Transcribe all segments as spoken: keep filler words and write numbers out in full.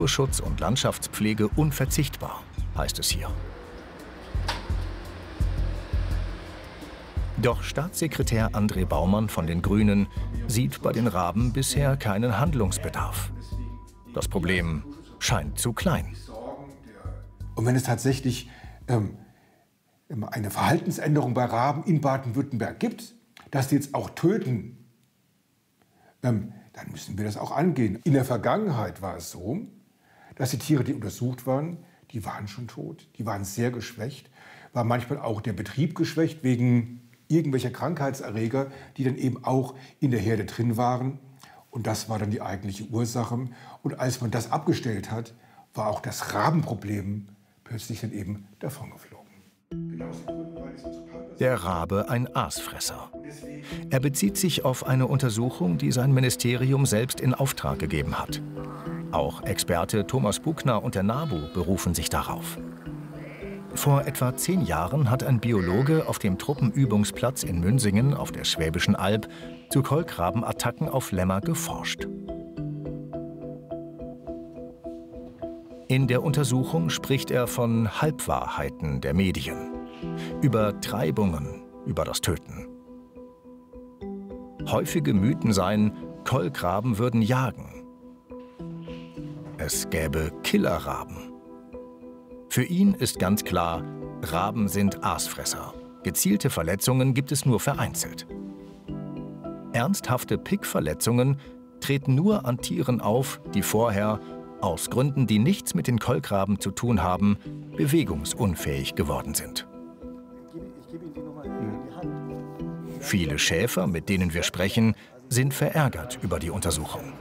Naturschutz und Landschaftspflege unverzichtbar, heißt es hier. Doch Staatssekretär André Baumann von den Grünen sieht bei den Raben bisher keinen Handlungsbedarf. Das Problem scheint zu klein. Und wenn es tatsächlich ähm, eine Verhaltensänderung bei Raben in Baden-Württemberg gibt, dass die jetzt auch töten, ähm, dann müssen wir das auch angehen. In der Vergangenheit war es so, dass die Tiere, die untersucht waren, die waren schon tot, die waren sehr geschwächt, war manchmal auch der Betrieb geschwächt wegen irgendwelcher Krankheitserreger, die dann eben auch in der Herde drin waren. Und das war dann die eigentliche Ursache. Und als man das abgestellt hat, war auch das Rabenproblem plötzlich dann eben davongeflogen. Der Rabe ein Aasfresser. Er bezieht sich auf eine Untersuchung, die sein Ministerium selbst in Auftrag gegeben hat. Auch Experte Thomas Buckner und der NABU berufen sich darauf. Vor etwa zehn Jahren hat ein Biologe auf dem Truppenübungsplatz in Münsingen auf der Schwäbischen Alb zu Kolkrabenattacken auf Lämmer geforscht. In der Untersuchung spricht er von Halbwahrheiten der Medien, Übertreibungen über das Töten. Häufige Mythen seien, Kolkraben würden jagen. Es gäbe Killerraben. Für ihn ist ganz klar, Raben sind Aasfresser. Gezielte Verletzungen gibt es nur vereinzelt. Ernsthafte Pickverletzungen treten nur an Tieren auf, die vorher, aus Gründen, die nichts mit den Kolkraben zu tun haben, bewegungsunfähig geworden sind. Viele Schäfer, mit denen wir sprechen, sind verärgert über die Untersuchung.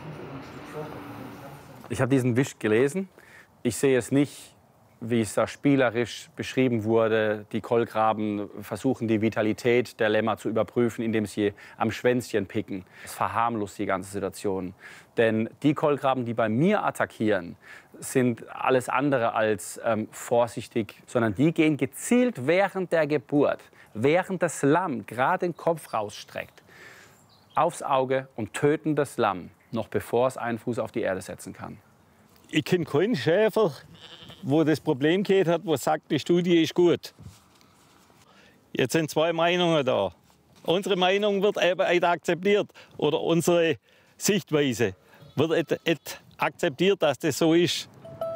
Ich habe diesen Wisch gelesen. Ich sehe es nicht, wie es da spielerisch beschrieben wurde. Die Kolkraben versuchen, die Vitalität der Lämmer zu überprüfen, indem sie am Schwänzchen picken. Das verharmlost die ganze Situation. Denn die Kolkraben, die bei mir attackieren, sind alles andere als ähm, vorsichtig, sondern die gehen gezielt während der Geburt, während das Lamm gerade den Kopf rausstreckt, aufs Auge und töten das Lamm, noch bevor es einen Fuß auf die Erde setzen kann. Ich kenne keinen Schäfer, wo das Problem geht hat, wo sagt, die Studie ist gut. Jetzt sind zwei Meinungen da. Unsere Meinung wird eben akzeptiert oder unsere Sichtweise wird akzeptiert, dass das so ist.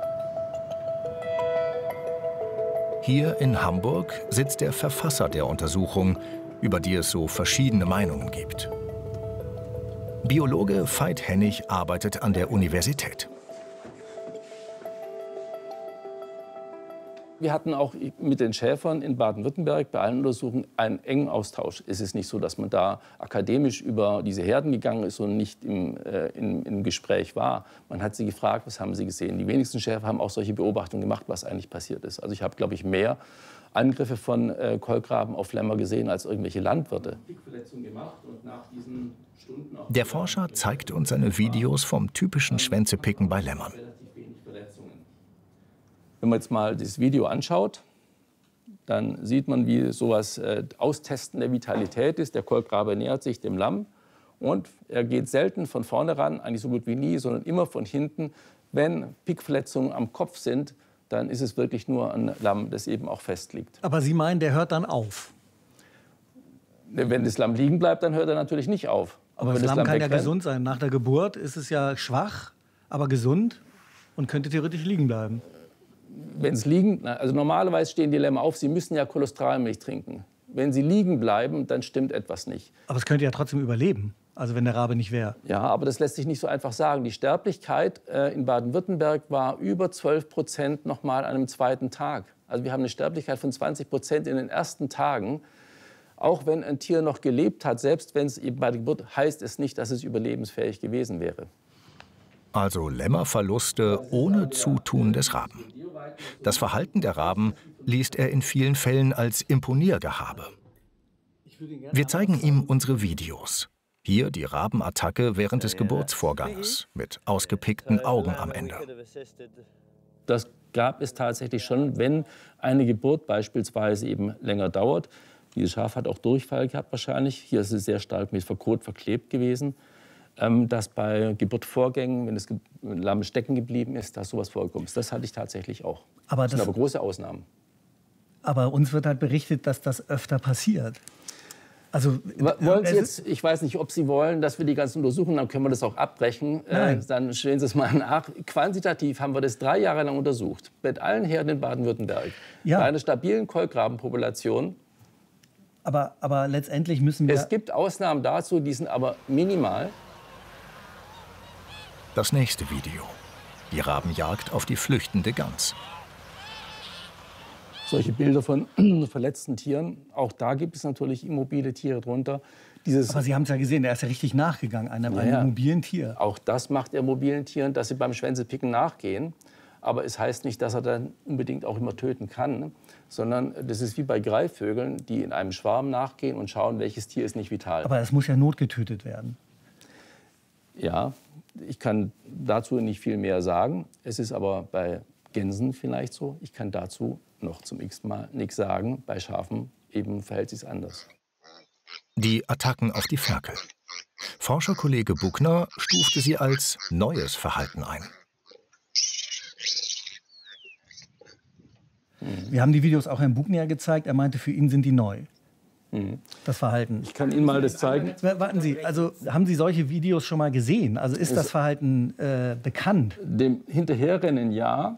Hier in Hamburg sitzt der Verfasser der Untersuchung, über die es so verschiedene Meinungen gibt. Biologe Veit Hennig arbeitet an der Universität. Wir hatten auch mit den Schäfern in Baden-Württemberg bei allen Untersuchungen einen engen Austausch. Es ist nicht so, dass man da akademisch über diese Herden gegangen ist und nicht im, äh, im, im Gespräch war. Man hat sie gefragt, was haben sie gesehen. Die wenigsten Schäfer haben auch solche Beobachtungen gemacht, was eigentlich passiert ist. Also ich habe, glaube ich, mehr Angriffe von äh, Kolkraben auf Lämmer gesehen als irgendwelche Landwirte. Der Forscher zeigt uns seine Videos vom typischen Schwänzepicken bei Lämmern. Wenn man jetzt mal das Video anschaut, dann sieht man, wie sowas äh, Austesten der Vitalität ist. Der Kolkrabe nähert sich dem Lamm und er geht selten von vorne ran, eigentlich so gut wie nie, sondern immer von hinten. Wenn Pickverletzungen am Kopf sind, dann ist es wirklich nur ein Lamm, das eben auch fest liegt. Aber Sie meinen, der hört dann auf? Wenn das Lamm liegen bleibt, dann hört er natürlich nicht auf. Aber, aber das, das Lamm kann wegrennt, ja gesund sein. Nach der Geburt ist es ja schwach, aber gesund und könnte theoretisch liegen bleiben. Wenn es liegen, also normalerweise stehen die Lämmer auf, sie müssen ja Cholesterolmilch trinken. Wenn sie liegen bleiben, dann stimmt etwas nicht. Aber es könnte ja trotzdem überleben, also wenn der Rabe nicht wäre. Ja, aber das lässt sich nicht so einfach sagen. Die Sterblichkeit äh, in Baden-Württemberg war über zwölf Prozent noch mal an einem zweiten Tag. Also wir haben eine Sterblichkeit von zwanzig Prozent in den ersten Tagen. Auch wenn ein Tier noch gelebt hat, selbst wenn es eben bei der Geburt, heißt es nicht, dass es überlebensfähig gewesen wäre. Also Lämmerverluste ohne Zutun des Raben. Das Verhalten der Raben liest er in vielen Fällen als Imponiergehabe. Wir zeigen ihm unsere Videos. Hier die Rabenattacke während des Geburtsvorganges mit ausgepickten Augen am Ende. Das gab es tatsächlich schon, wenn eine Geburt beispielsweise eben länger dauert. Dieses Schaf hat auch Durchfall gehabt wahrscheinlich. Hier ist es sehr stark mit Kot verklebt gewesen. ähm, dass bei Geburtsvorgängen, wenn das Ge Lamm stecken geblieben ist, dass sowas vorgekommen ist. Das hatte ich tatsächlich auch. Aber das, das sind das, aber große Ausnahmen. Aber uns wird halt berichtet, dass das öfter passiert. Also, wollen Sie jetzt, ich weiß nicht, ob Sie wollen, dass wir die ganzen untersuchen, dann können wir das auch abbrechen. Äh, dann stellen Sie es mal nach. Quantitativ haben wir das drei Jahre lang untersucht, mit allen Herden in Baden-Württemberg. Ja. Bei einer stabilen Kolkrabenpopulation. Aber, aber letztendlich müssen wir... Es gibt Ausnahmen dazu, die sind aber minimal. Das nächste Video. Die Rabenjagd auf die flüchtende Gans. Solche Bilder von verletzten Tieren, auch da gibt es natürlich immobile Tiere drunter. Dieses Aber Sie haben es ja gesehen, er ist ja richtig nachgegangen, einem, einem ja, mobilen Tier. Auch das macht er mobilen Tieren, dass sie beim Schwänzepicken nachgehen. Aber es heißt nicht, dass er dann unbedingt auch immer töten kann, sondern das ist wie bei Greifvögeln, die in einem Schwarm nachgehen und schauen, welches Tier ist nicht vital. Aber es muss ja notgetötet werden. Ja, ich kann dazu nicht viel mehr sagen. Es ist aber bei Gänsen vielleicht so. Ich kann dazu noch zum x Mal nichts sagen. Bei Schafen eben verhält sich anders. Die Attacken auf die Ferkel. Forscherkollege Buckner stufte sie als neues Verhalten ein. Wir haben die Videos auch Herrn Buckner gezeigt. Er meinte, für ihn sind die neu. Mhm. Das Verhalten. Ich kann Ihnen mal das zeigen. Warten Sie, also haben Sie solche Videos schon mal gesehen? Also ist das Verhalten äh, bekannt? Dem Hinterherrennen ja.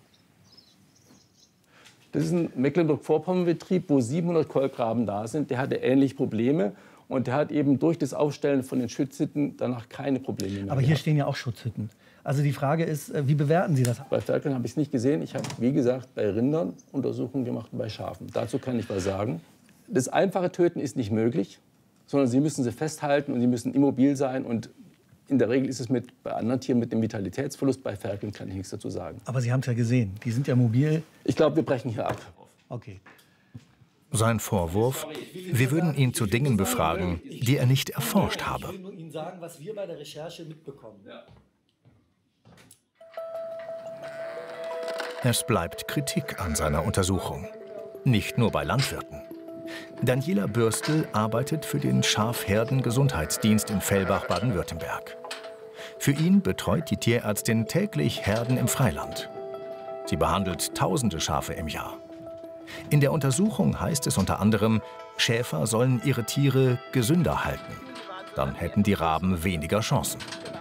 Das ist ein Mecklenburg-Vorpommern-Betrieb, wo siebenhundert Kolkraben da sind. Der hatte ähnlich Probleme. Und der hat eben durch das Aufstellen von den Schutzhütten danach keine Probleme mehr. Aber hier gehabt. Stehen ja auch Schutzhütten. Also die Frage ist, wie bewerten Sie das? Bei Ferkeln habe ich es nicht gesehen. Ich habe, wie gesagt, bei Rindern Untersuchungen gemacht und bei Schafen. Dazu kann ich was sagen. Das einfache Töten ist nicht möglich, sondern Sie müssen sie festhalten und sie müssen immobil sein. Und in der Regel ist es mit, bei anderen Tieren mit dem Vitalitätsverlust. Bei Ferkeln kann ich nichts dazu sagen. Aber Sie haben es ja gesehen. Die sind ja mobil. Ich glaube, wir brechen hier ab. Okay. Sein Vorwurf, wir würden ihn zu Dingen befragen, die er nicht erforscht habe. Ich will nur Ihnen sagen, was wir bei der Recherche mitbekommen. Es bleibt Kritik an seiner Untersuchung. Nicht nur bei Landwirten. Daniela Bürstel arbeitet für den Schafherdengesundheitsdienst in Fellbach, Baden-Württemberg. Für ihn betreut die Tierärztin täglich Herden im Freiland. Sie behandelt tausende Schafe im Jahr. In der Untersuchung heißt es unter anderem, Schäfer sollen ihre Tiere gesünder halten. Dann hätten die Raben weniger Chancen.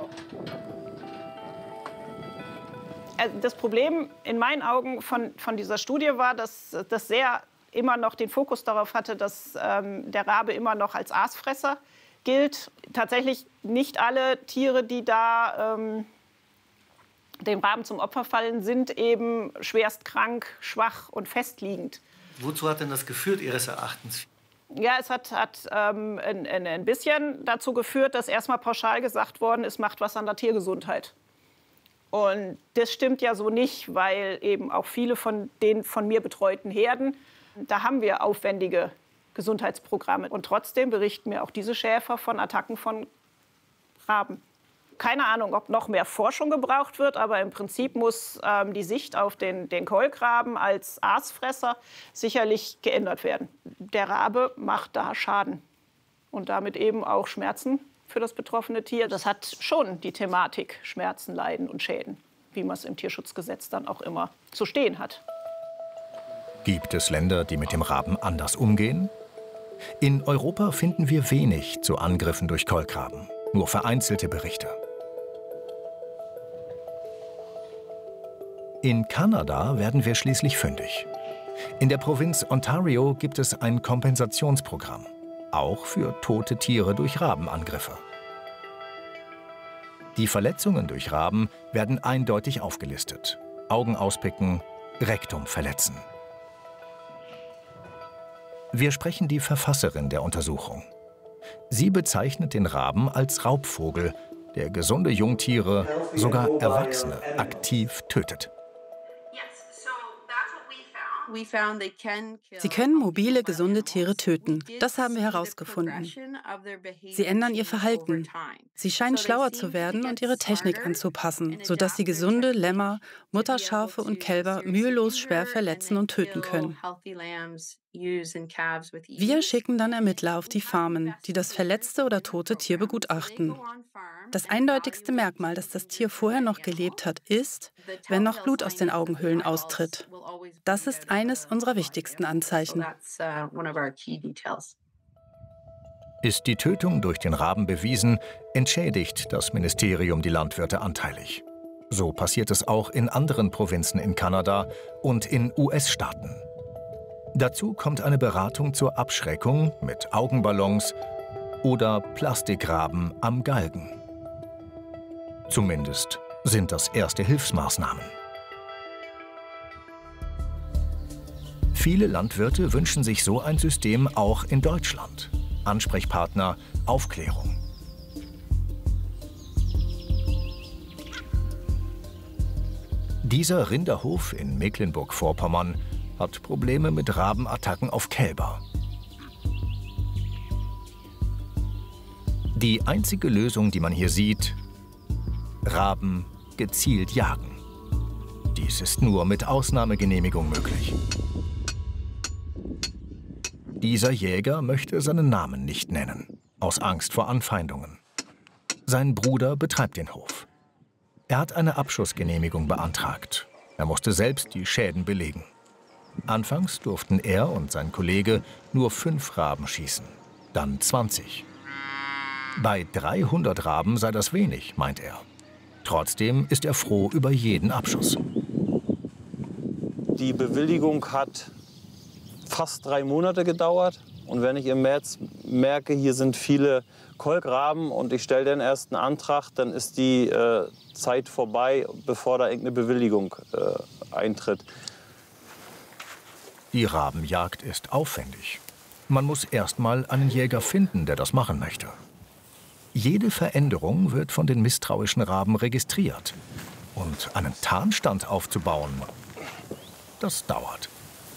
Das Problem in meinen Augen von, von dieser Studie war, dass das sehr immer noch den Fokus darauf hatte, dass ähm, der Rabe immer noch als Aasfresser gilt. Tatsächlich nicht alle Tiere, die da ähm, dem Raben zum Opfer fallen, sind eben schwerst krank, schwach und festliegend. Wozu hat denn das geführt, Ihres Erachtens? Ja, es hat, hat ähm, ein, ein bisschen dazu geführt, dass erstmal pauschal gesagt worden ist, macht was an der Tiergesundheit. Und das stimmt ja so nicht, weil eben auch viele von den von mir betreuten Herden, da haben wir aufwendige Gesundheitsprogramme. Und trotzdem berichten mir auch diese Schäfer von Attacken von Raben. Keine Ahnung, ob noch mehr Forschung gebraucht wird, aber im Prinzip muss ähm, die Sicht auf den, den Kolkraben als Aasfresser sicherlich geändert werden. Der Rabe macht da Schaden und damit eben auch Schmerzen für das betroffene Tier. Das hat schon die Thematik Schmerzen, Leiden und Schäden, wie man es im Tierschutzgesetz dann auch immer zu stehen hat. Gibt es Länder, die mit dem Raben anders umgehen? In Europa finden wir wenig zu Angriffen durch Kolkraben, nur vereinzelte Berichte. In Kanada werden wir schließlich fündig. In der Provinz Ontario gibt es ein Kompensationsprogramm, auch für tote Tiere durch Rabenangriffe. Die Verletzungen durch Raben werden eindeutig aufgelistet. Augen auspicken, Rektum verletzen. Wir sprechen die Verfasserin der Untersuchung. Sie bezeichnet den Raben als Raubvogel, der gesunde Jungtiere, sogar Erwachsene, aktiv tötet. Sie können mobile, gesunde Tiere töten. Das haben wir herausgefunden. Sie ändern ihr Verhalten. Sie scheinen schlauer zu werden und ihre Technik anzupassen, sodass sie gesunde Lämmer, Mutterschafe und Kälber mühelos schwer verletzen und töten können. Wir schicken dann Ermittler auf die Farmen, die das verletzte oder tote Tier begutachten. Das eindeutigste Merkmal, dass das Tier vorher noch gelebt hat, ist, wenn noch Blut aus den Augenhöhlen austritt. Das ist eines unserer wichtigsten Anzeichen. Ist die Tötung durch den Raben bewiesen, entschädigt das Ministerium die Landwirte anteilig. So passiert es auch in anderen Provinzen in Kanada und in U S-Staaten. Dazu kommt eine Beratung zur Abschreckung mit Augenballons oder Plastikraben am Galgen. Zumindest sind das erste Hilfsmaßnahmen. Viele Landwirte wünschen sich so ein System auch in Deutschland. Ansprechpartner Aufklärung. Dieser Rinderhof in Mecklenburg-Vorpommern hat Probleme mit Rabenattacken auf Kälber. Die einzige Lösung, die man hier sieht: Raben gezielt jagen. Dies ist nur mit Ausnahmegenehmigung möglich. Dieser Jäger möchte seinen Namen nicht nennen, aus Angst vor Anfeindungen. Sein Bruder betreibt den Hof. Er hat eine Abschussgenehmigung beantragt. Er musste selbst die Schäden belegen. Anfangs durften er und sein Kollege nur fünf Raben schießen, dann zwanzig. Bei dreihundert Raben sei das wenig, meint er. Trotzdem ist er froh über jeden Abschuss. Die Bewilligung hat fast drei Monate gedauert. Und wenn ich im März merke, hier sind viele Kolkraben und ich stelle den ersten Antrag, dann ist die äh, Zeit vorbei, bevor da irgendeine Bewilligung äh, eintritt. Die Rabenjagd ist aufwendig. Man muss erst mal einen Jäger finden, der das machen möchte. Jede Veränderung wird von den misstrauischen Raben registriert. Und einen Tarnstand aufzubauen, das dauert.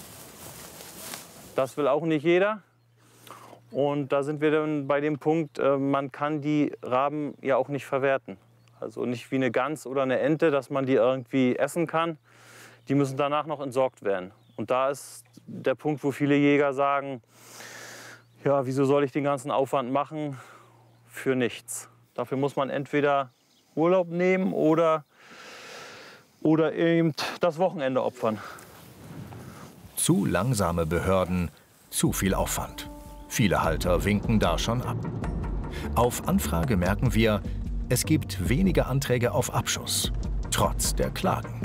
Das will auch nicht jeder. Und da sind wir dann bei dem Punkt, äh, man kann die Raben ja auch nicht verwerten. Also nicht wie eine Gans oder eine Ente, dass man die irgendwie essen kann. Die müssen danach noch entsorgt werden. Und da ist der Punkt, wo viele Jäger sagen, ja, wieso soll ich den ganzen Aufwand machen für nichts? Dafür muss man entweder Urlaub nehmen oder, oder eben das Wochenende opfern. Zu langsame Behörden, zu viel Aufwand. Viele Halter winken da schon ab. Auf Anfrage merken wir, es gibt wenige Anträge auf Abschuss, trotz der Klagen.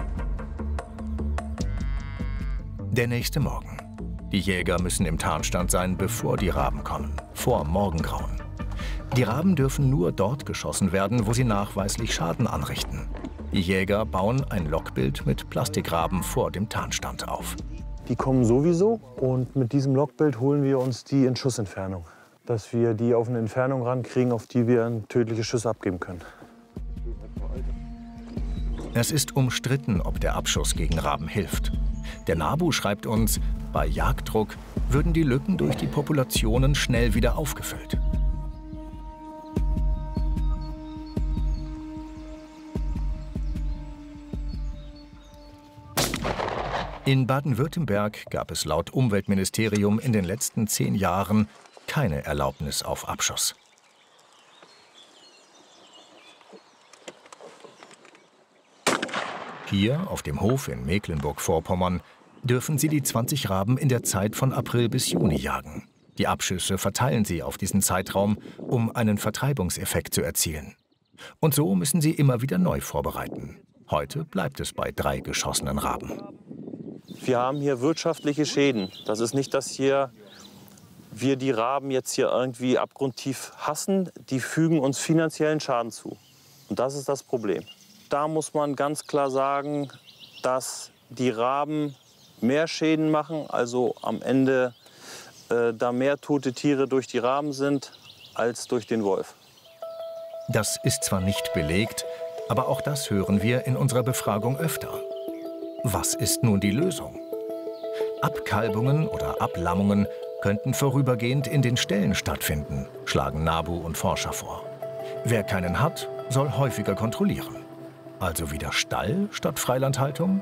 Der nächste Morgen. Die Jäger müssen im Tarnstand sein, bevor die Raben kommen, vor Morgengrauen. Die Raben dürfen nur dort geschossen werden, wo sie nachweislich Schaden anrichten. Die Jäger bauen ein Logbild mit Plastikraben vor dem Tarnstand auf. Die kommen sowieso und mit diesem Logbild holen wir uns die in Schussentfernung. Dass wir die auf eine Entfernung rankriegen, auf die wir ein tödliche Schüsse abgeben können. Es ist umstritten, ob der Abschuss gegen Raben hilft. Der NABU schreibt uns, bei Jagddruck würden die Lücken durch die Populationen schnell wieder aufgefüllt. In Baden-Württemberg gab es laut Umweltministerium in den letzten zehn Jahren keine Erlaubnis auf Abschuss. Hier auf dem Hof in Mecklenburg-Vorpommern dürfen sie die zwanzig Raben in der Zeit von April bis Juni jagen. Die Abschüsse verteilen sie auf diesen Zeitraum, um einen Vertreibungseffekt zu erzielen. Und so müssen sie immer wieder neu vorbereiten. Heute bleibt es bei drei geschossenen Raben. Wir haben hier wirtschaftliche Schäden. Das ist nicht, dass hier wir die Raben jetzt hier irgendwie abgrundtief hassen. Die fügen uns finanziellen Schaden zu. Und das ist das Problem. Da muss man ganz klar sagen, dass die Raben mehr Schäden machen, also am Ende äh, da mehr tote Tiere durch die Raben sind als durch den Wolf. Das ist zwar nicht belegt, aber auch das hören wir in unserer Befragung öfter. Was ist nun die Lösung? Abkalbungen oder Ablammungen könnten vorübergehend in den Ställen stattfinden, schlagen NABU und Forscher vor. Wer keinen hat, soll häufiger kontrollieren. Also wieder Stall statt Freilandhaltung?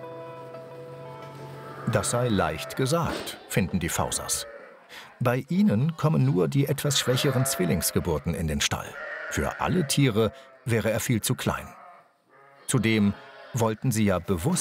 Das sei leicht gesagt, finden die Fausers. Bei ihnen kommen nur die etwas schwächeren Zwillingsgeburten in den Stall. Für alle Tiere wäre er viel zu klein. Zudem wollten sie ja bewusst